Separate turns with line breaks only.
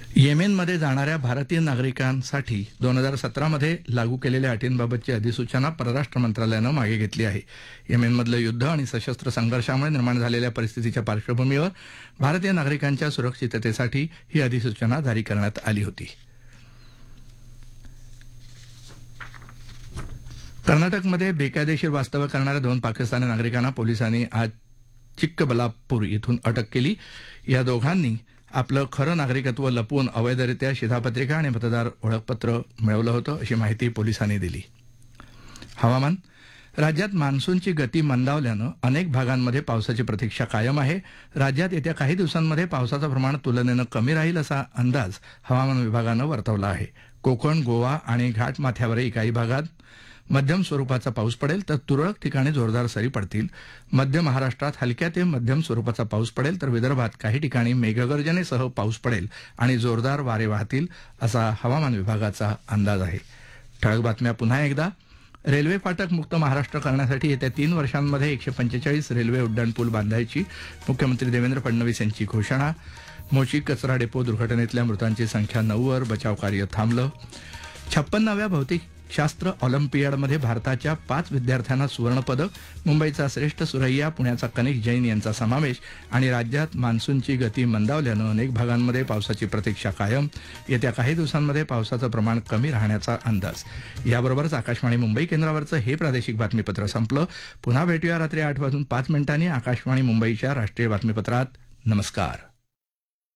येमेनमध्ये जाणाऱ्या भारतीय नागरिकांसाठी 2017 मध्ये लागू केलेल्या अटींबाबतची अधिसूचना परराष्ट्र मंत्रालयानं मागे घेतली आहे. येमेनमधलं युद्ध आणि सशस्त्र संघर्षामुळे निर्माण झालेल्या परिस्थितीच्या पार्श्वभूमीवर भारतीय नागरिकांच्या सुरक्षिततेसाठी ही अधिसूचना जारी करण्यात आली होती. कर्नाटकमध्ये बेकायदेशीर वास्तव्य करणाऱ्या 2 पाकिस्तानी नागरिकांना पोलिसांनी आज चिक्कबल्लापूर इथून अटक केली. या दोघांनी आपलं खरं नागरिकत्व लपवून अवैधरित्या शिधापत्रिका आणि मतदार ओळखपत्र मिळवलं होतं, अशी माहिती पोलिसांनी दिली. हवामान. राज्यात मान्सूनची गती मंदावल्यानं अनेक भागांमध्ये पावसाची प्रतीक्षा कायम आहे. राज्यात येत्या काही दिवसांमध्ये पावसाचं प्रमाण तुलनेनं कमी राहील असा अंदाज हवामान विभागानं वर्तवला आहे. कोकण, गोवा आणि घाटमाथ्यावरही काही भागात मध्यम स्वरूपाचा पाऊस पडेल तर तुरळक ठिकाणी जोरदार सरी पडतील. मध्य महाराष्ट्रात हलक्या ते मध्यम स्वरूपाचा पाऊस पडेल तर विदर्भात काही ठिकाणी मेघगर्जनेसह पाऊस पडेल आणि जोरदार वारे वाहतील असा हवामान विभागाचा अंदाज आहे. ठळक बातम्या पुन्हा एकदा. रेल्वे फाटक मुक्त महाराष्ट्र करण्यासाठी येत्या 3 वर्षांमध्ये 145 रेल्वे उड्डाणपूल बांधायची मुख्यमंत्री देवेंद्र फडणवीस यांची घोषणा. मोची कचरा डेपो दुर्घटनेतल्या मृतांची संख्या 9 वर, बचावकार्य थांबलं. 56व्या भौतिकशास्त्र ऑलिम्पियाडमध्ये भारताच्या 5 विद्यार्थ्यांना सुवर्णपदक. मुंबईचा श्रेष्ठ सुरैया, पुण्याचा कनिक जैन यांचा समावेश. आणि राज्यात मान्सूनची गती मंदावल्यानं अनेक भागांमध्ये पावसाची प्रतीक्षा कायम. येत्या काही दिवसांमध्ये पावसाचं प्रमाण कमी राहण्याचा अंदाज. याबरोबरच आकाशवाणी मुंबई केंद्रावरचं हे प्रादेशिक बातमीपत्र संपलं. पुन्हा भेटूया रात्री 8:05 आकाशवाणी मुंबईच्या राष्ट्रीय बातमीपत्रात. नमस्कार.